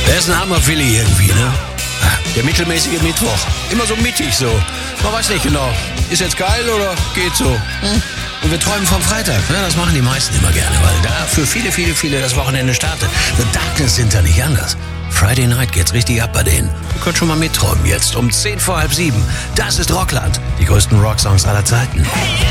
Der ist ein Hammer-Willi irgendwie, ne? Der mittelmäßige Mittwoch. Immer so mittig so. Man weiß nicht genau, ist jetzt geil oder geht so? Und wir träumen vom Freitag. Ja, das machen die meisten immer gerne, weil da für viele das Wochenende startet. The Darkness sind da nicht anders. Friday Night geht's richtig ab bei denen. Ihr könnt schon mal mitträumen jetzt um 6:50. Das ist Rockland. Die größten Rocksongs aller Zeiten.